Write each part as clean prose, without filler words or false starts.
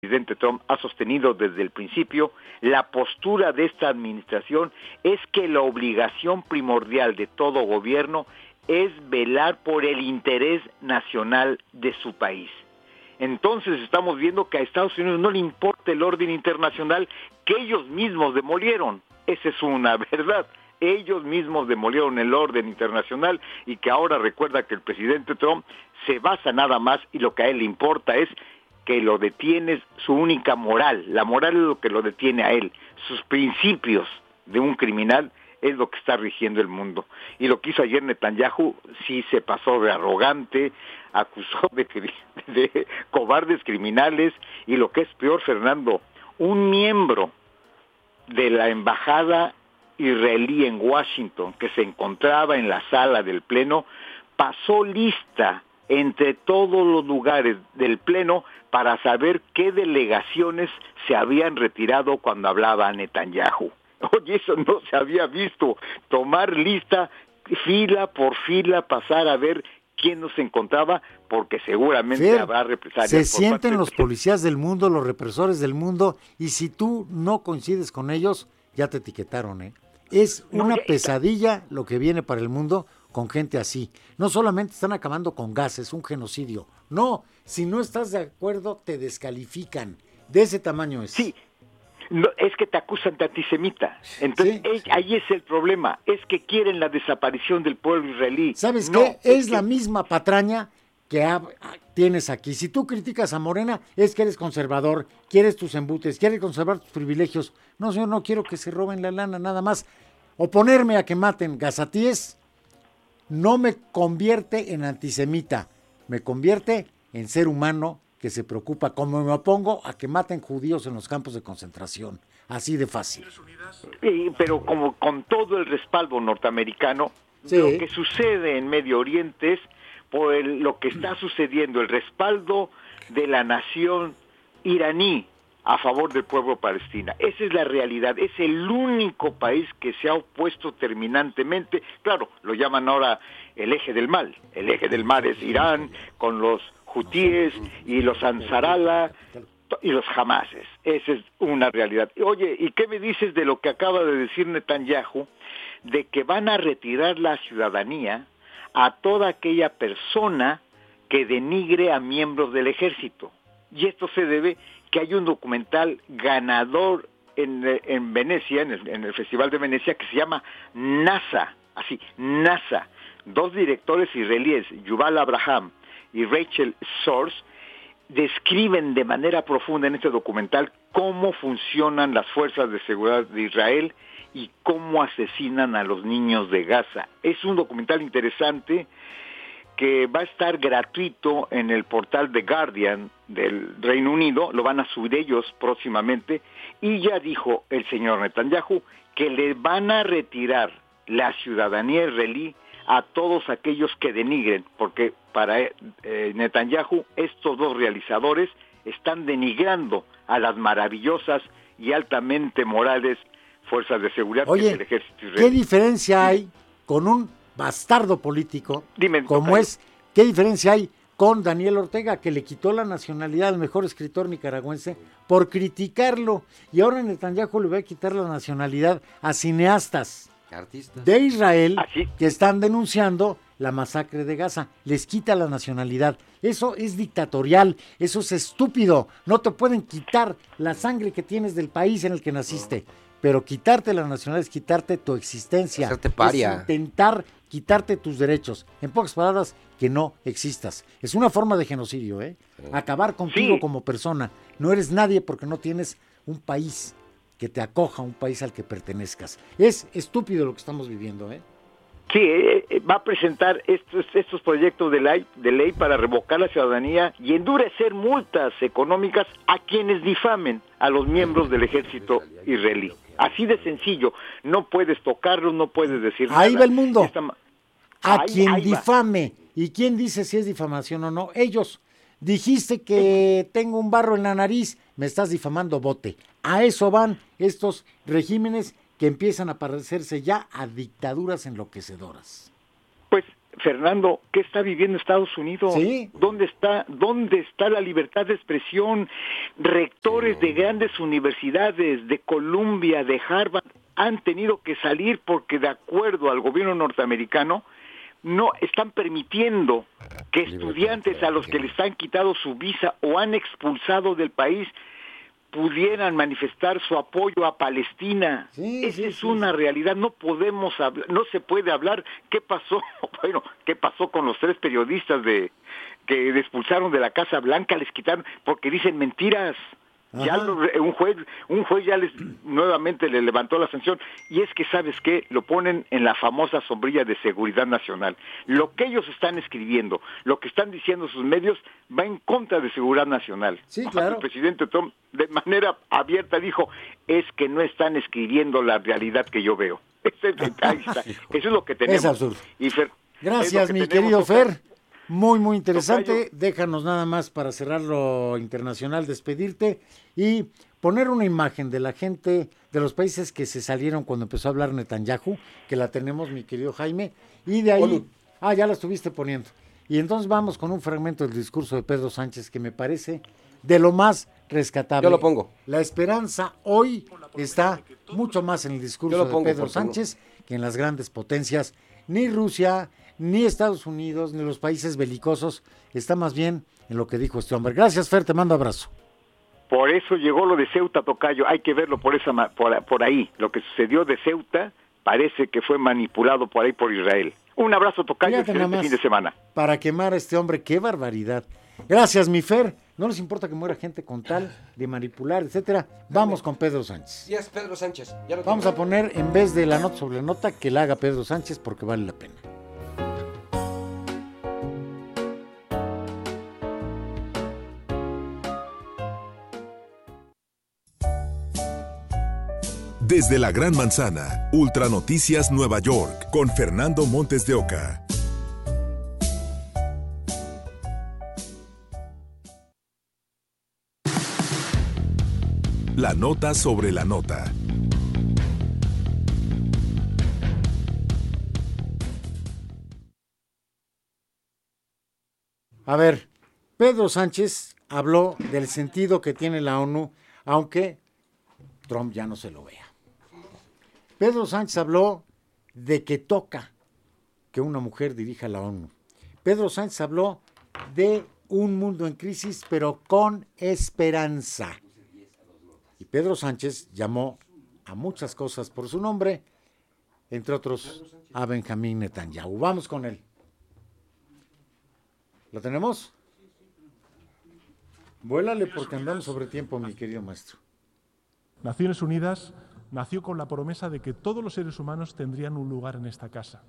presidente Trump ha sostenido desde el principio, la postura de esta administración es que la obligación primordial de todo gobierno es velar por el interés nacional de su país. Entonces estamos viendo que a Estados Unidos no le importa el orden internacional que ellos mismos demolieron. Esa es una verdad. Ellos mismos demolieron el orden internacional y que ahora recuerda que el presidente Trump se basa nada más y lo que a él le importa es que lo detiene su única moral. La moral es lo que lo detiene a él. Sus principios de un criminal es lo que está rigiendo el mundo. Y lo que hizo ayer Netanyahu sí se pasó de arrogante, acusó de cobardes criminales y lo que es peor, Fernando, un miembro de la embajada israelí en Washington que se encontraba en la sala del Pleno pasó lista entre todos los lugares del Pleno para saber qué delegaciones se habían retirado cuando hablaba Netanyahu. Oye, eso no se había visto, tomar lista, fila por fila, pasar a ver quién nos encontraba, porque seguramente habrá represalias. Se sienten los policías del mundo, los represores del mundo, y si tú no coincides con ellos, ya te etiquetaron, ¿eh? Es una pesadilla lo que viene para el mundo con gente así. No solamente están acabando con gas, es un genocidio. No, si no estás de acuerdo, te descalifican. De ese tamaño es. Sí, no, es que te acusan de antisemita. Entonces, ahí es el problema. Es que quieren la desaparición del pueblo israelí. ¿Sabes qué? Es la misma patraña que tienes aquí. Si tú criticas a Morena, es que eres conservador, quieres tus embutes, quieres conservar tus privilegios. No, señor, no quiero que se roben la lana, nada más. Oponerme a que maten gazatíes no me convierte en antisemita, me convierte en ser humano que se preocupa, como me opongo a que maten judíos en los campos de concentración. Así de fácil. Pero como con todo el respaldo norteamericano, sí, lo que sucede en Medio Oriente es por lo que está sucediendo, el respaldo de la nación iraní a favor del pueblo palestino. Esa es la realidad, es el único país que se ha opuesto terminantemente. Claro, lo llaman ahora el eje del mal. El eje del mal es Irán con los hutíes y los ansarala y los hamases. Esa es una realidad. Oye, ¿y qué me dices de lo que acaba de decir Netanyahu, de que van a retirar la ciudadanía a toda aquella persona que denigre a miembros del ejército? Y esto se debe que hay un documental ganador en Venecia, en el Festival de Venecia, que se llama NASA, así, NASA. Dos directores israelíes, Yuval Abraham y Rachel Source, describen de manera profunda en este documental cómo funcionan las fuerzas de seguridad de Israel y cómo asesinan a los niños de Gaza. Es un documental interesante que va a estar gratuito en el portal The Guardian del Reino Unido, lo van a subir ellos próximamente, y ya dijo el señor Netanyahu que le van a retirar la ciudadanía israelí a todos aquellos que denigren, porque para Netanyahu estos dos realizadores están denigrando a las maravillosas y altamente morales fuerzas de seguridad. Oye, que es el ejército israelí. ¿Qué diferencia hay con un bastardo político como es? ¿Qué diferencia hay con Daniel Ortega, que le quitó la nacionalidad al mejor escritor nicaragüense por criticarlo? Y ahora Netanyahu le va a quitar la nacionalidad a cineastas de Israel que están denunciando la masacre de Gaza. Les quita la nacionalidad. Eso es dictatorial, eso es estúpido. No te pueden quitar la sangre que tienes del país en el que naciste. Pero quitarte la nacionalidad es quitarte tu existencia. Hacerte paria. Es intentar quitarte tus derechos. En pocas palabras, que no existas. Es una forma de genocidio, ¿eh? Acabar contigo como persona. No eres nadie porque no tienes un país que te acoja, un país al que pertenezcas. Es estúpido lo que estamos viviendo, ¿eh? Sí, va a presentar estos proyectos de ley para revocar la ciudadanía y endurecer multas económicas a quienes difamen a los miembros del ejército israelí. Así de sencillo. No puedes tocarlos, no puedes decir nada. Ahí va el mundo. Quien difame. ¿Y quién dice si es difamación o no? Ellos. Dijiste que tengo un barro en la nariz, me estás difamando, bote. A eso van estos regímenes que empiezan a parecerse ya a dictaduras enloquecedoras. Pues Fernando, ¿qué está viviendo Estados Unidos? ¿Sí? ¿Dónde está la libertad de expresión? Rectores de grandes universidades, de Columbia, de Harvard, han tenido que salir porque de acuerdo al gobierno norteamericano, no están permitiendo que estudiantes a los que les han quitado su visa o han expulsado del país pudieran manifestar su apoyo a Palestina. Esa es una realidad. No podemos hablar, no se puede hablar. ¿Qué pasó? Bueno, ¿qué pasó con los 3 periodistas que expulsaron de la Casa Blanca? Les quitaron porque dicen mentiras. Ya un juez ya nuevamente le levantó la sanción, y es que, ¿sabes qué? Lo ponen en la famosa sombrilla de seguridad nacional. Lo que ellos están escribiendo, lo que están diciendo sus medios, va en contra de seguridad nacional. Sí, claro. El presidente Trump, de manera abierta, dijo, es que no están escribiendo la realidad que yo veo. Ahí está. Eso es lo que tenemos. Es absurdo. Gracias, mi tenemos, querido Fer. Muy interesante. Tocayo. Déjanos nada más para cerrar lo internacional, despedirte y poner una imagen de la gente de los países que se salieron cuando empezó a hablar Netanyahu, que la tenemos, mi querido Jaime, y de ahí, ya la estuviste poniendo. Y entonces vamos con un fragmento del discurso de Pedro Sánchez que me parece de lo más rescatable. Yo lo pongo. La esperanza hoy está mucho más en el discurso de Pedro Sánchez que en las grandes potencias, ni Rusia, ni Estados Unidos, ni los países belicosos, está más bien en lo que dijo este hombre. Gracias, Fer, te mando abrazo. Por eso llegó lo de Ceuta, tocayo, hay que verlo por ahí. Lo que sucedió de Ceuta parece que fue manipulado por ahí por Israel. Un abrazo, tocayo, excelente fin de semana. Para quemar a este hombre, qué barbaridad. Gracias, mi Fer. No les importa que muera gente con tal de manipular, etcétera. Vamos con Pedro Sánchez. Sí, es Pedro Sánchez. Vamos a poner, en vez de la nota sobre la nota, que la haga Pedro Sánchez porque vale la pena. Desde la Gran Manzana, Ultra Noticias Nueva York, con Fernando Montes de Oca. La nota sobre la nota. A ver, Pedro Sánchez habló del sentido que tiene la ONU, aunque Trump ya no se lo vea. Pedro Sánchez habló de que toca que una mujer dirija la ONU. Pedro Sánchez habló de un mundo en crisis, pero con esperanza. Y Pedro Sánchez llamó a muchas cosas por su nombre, entre otros a Benjamín Netanyahu. Vamos con él. ¿Lo tenemos? Vuélale porque andamos sobre tiempo, mi querido maestro. Naciones Unidas nació con la promesa de que todos los seres humanos tendrían un lugar en esta casa.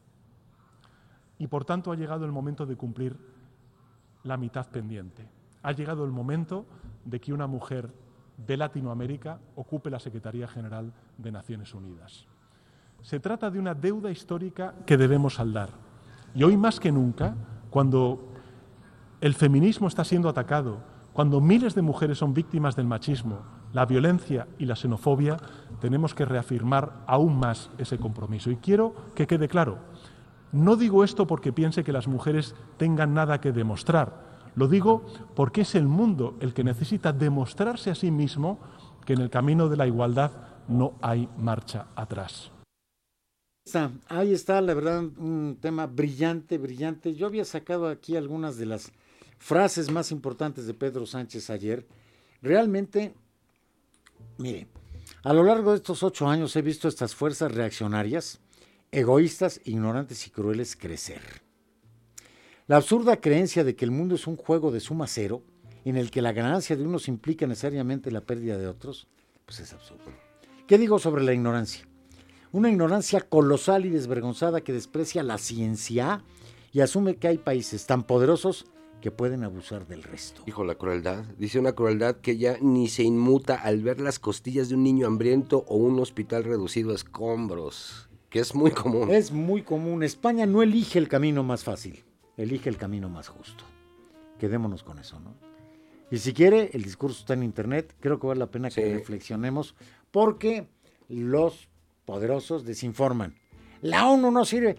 Y por tanto ha llegado el momento de cumplir la mitad pendiente. Ha llegado el momento de que una mujer de Latinoamérica ocupe la Secretaría General de Naciones Unidas. Se trata de una deuda histórica que debemos saldar. Y hoy más que nunca, cuando el feminismo está siendo atacado, cuando miles de mujeres son víctimas del machismo, la violencia y la xenofobia, tenemos que reafirmar aún más ese compromiso. Y quiero que quede claro, no digo esto porque piense que las mujeres tengan nada que demostrar, lo digo porque es el mundo el que necesita demostrarse a sí mismo que en el camino de la igualdad no hay marcha atrás. Ahí está, la verdad, un tema brillante, brillante. Yo había sacado aquí algunas de las frases más importantes de Pedro Sánchez ayer. Realmente, mire, a lo largo de estos 8 años he visto estas fuerzas reaccionarias, egoístas, ignorantes y crueles crecer. La absurda creencia de que el mundo es un juego de suma cero, en el que la ganancia de unos implica necesariamente la pérdida de otros, pues es absurdo. ¿Qué digo sobre la ignorancia? Una ignorancia colosal y desvergonzada que desprecia la ciencia y asume que hay países tan poderosos que pueden abusar del resto. Hijo, la crueldad. Dice una crueldad que ya ni se inmuta al ver las costillas de un niño hambriento o un hospital reducido a escombros, que es muy común. Es muy común. España no elige el camino más fácil, elige el camino más justo. Quedémonos con eso, ¿no? Y si quiere, el discurso está en internet, creo que vale la pena que reflexionemos, porque los poderosos desinforman. La ONU no sirve.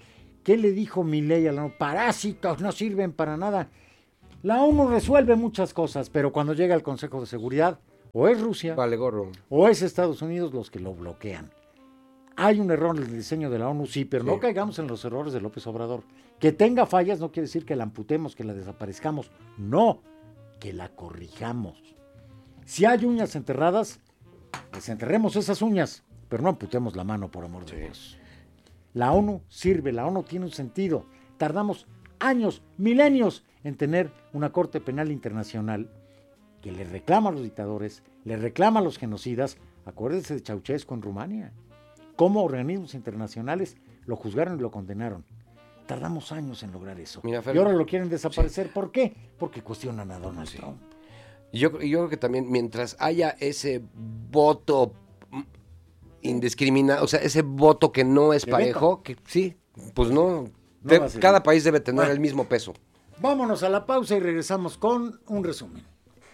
¿Qué le dijo Milei a la ONU? Parásitos, no sirven para nada. La ONU resuelve muchas cosas, pero cuando llega al Consejo de Seguridad, o es Rusia, vale gorro, o es Estados Unidos los que lo bloquean. Hay un error en el diseño de la ONU, sí, pero no caigamos en los errores de López Obrador. Que tenga fallas no quiere decir que la amputemos, que la desaparezcamos. No, que la corrijamos. Si hay uñas enterradas, desenterremos esas uñas, pero no amputemos la mano, por amor de Dios. La ONU sirve, la ONU tiene un sentido. Tardamos años, milenios en tener una Corte Penal Internacional que le reclama a los dictadores, le reclama a los genocidas. Acuérdense de Ceausescu en Rumania. Cómo organismos internacionales lo juzgaron y lo condenaron. Tardamos años en lograr eso. Mira, Fer, y ahora lo quieren desaparecer. ¿Por qué? Porque cuestionan a Donald Trump. Yo creo que también mientras haya ese voto indiscriminado, o sea, ese voto que no es parejo, que sí, pues no cada país debe tener el mismo peso. Vámonos a la pausa y regresamos con un resumen.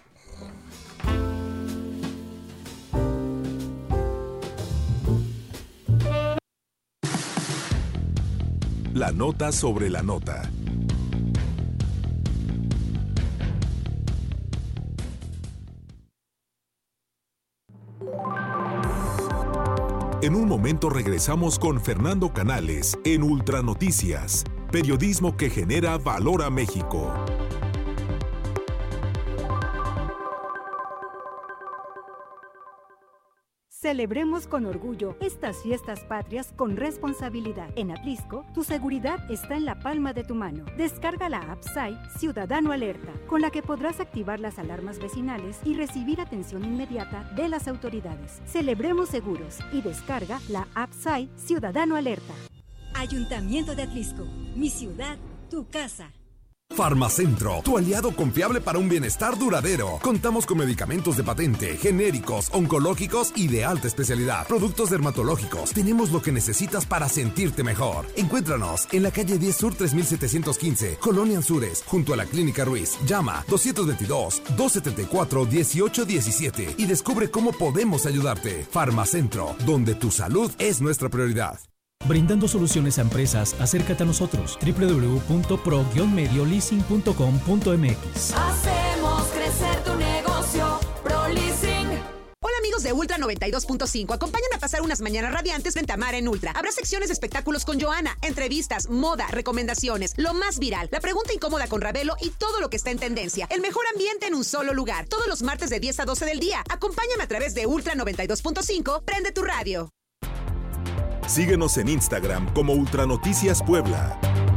La nota sobre la nota. En un momento regresamos con Fernando Canales en Ultranoticias, periodismo que genera valor a México. Celebremos con orgullo estas fiestas patrias con responsabilidad. En Atlisco, tu seguridad está en la palma de tu mano. Descarga la app SAI Ciudadano Alerta, con la que podrás activar las alarmas vecinales y recibir atención inmediata de las autoridades. Celebremos seguros y descarga la app SAI Ciudadano Alerta. Ayuntamiento de Atlisco, mi ciudad, tu casa. Farmacentro, tu aliado confiable para un bienestar duradero. Contamos con medicamentos de patente, genéricos, oncológicos y de alta especialidad. Productos dermatológicos. Tenemos lo que necesitas para sentirte mejor. Encuéntranos en la calle 10 Sur 3715, Colonia Anzures, junto a la Clínica Ruiz. Llama 222-274-1817 y descubre cómo podemos ayudarte. Farmacentro, donde tu salud es nuestra prioridad. Brindando soluciones a empresas, acércate a nosotros. www.pro-leasing.com.mx. Hacemos crecer tu negocio, ProLeasing. Hola amigos de Ultra 92.5, acompáñame a pasar unas mañanas radiantes frente a Mar en Ultra. Habrá secciones de espectáculos con Joana, entrevistas, moda, recomendaciones, lo más viral, la pregunta incómoda con Ravelo y todo lo que está en tendencia. El mejor ambiente en un solo lugar, todos los martes de 10 a 12 del día. Acompáñame a través de Ultra 92.5, prende tu radio. Síguenos en Instagram como Ultranoticias Puebla.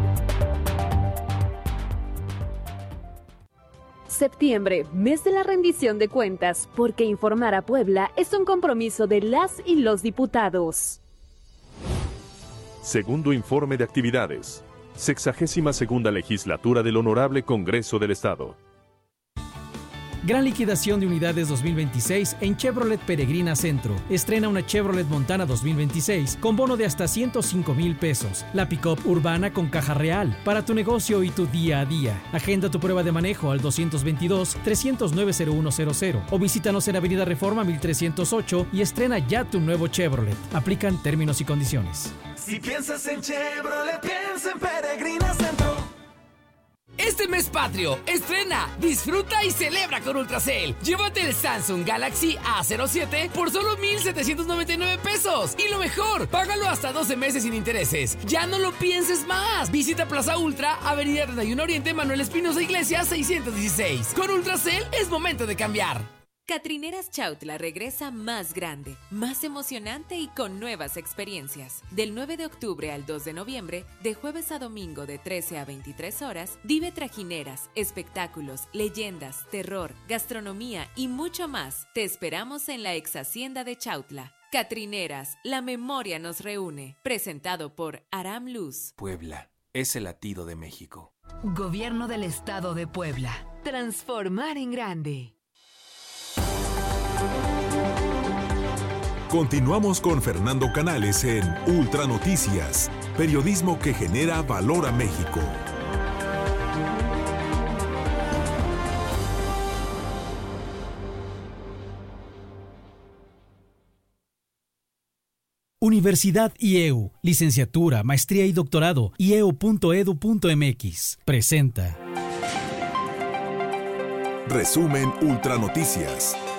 Septiembre, mes de la rendición de cuentas, porque informar a Puebla es un compromiso de las y los diputados. Segundo informe de actividades. 62ª Legislatura del Honorable Congreso del Estado. Gran liquidación de unidades 2026 en Chevrolet Peregrina Centro. Estrena una Chevrolet Montana 2026 con bono de hasta 105,000 pesos. La pick-up urbana con caja real para tu negocio y tu día a día. Agenda tu prueba de manejo al 222-309-0100 o visítanos en Avenida Reforma 1308 y estrena ya tu nuevo Chevrolet. Aplican términos y condiciones. Si piensas en Chevrolet, piensa en Peregrina Centro. Este mes patrio, estrena, disfruta y celebra con Ultracel. Llévate el Samsung Galaxy A07 por solo 1,799 pesos. Y lo mejor, págalo hasta 12 meses sin intereses. Ya no lo pienses más. Visita Plaza Ultra, Avenida 31 Oriente, Manuel Espinosa Iglesias, 616. Con Ultracel es momento de cambiar. Catrineras Chautla regresa más grande, más emocionante y con nuevas experiencias. Del 9 de octubre al 2 de noviembre, de jueves a domingo de 13 a 23 horas, vive trajineras, espectáculos, leyendas, terror, gastronomía y mucho más. Te esperamos en la ex hacienda de Chautla. Catrineras, la memoria nos reúne. Presentado por Aram Luz. Puebla es el latido de México. Gobierno del Estado de Puebla. Transformar en grande. Continuamos con Fernando Canales en Ultranoticias, periodismo que genera valor a México. Universidad IEU, licenciatura, maestría y doctorado, ieu.edu.mx. Presenta. Resumen Ultranoticias.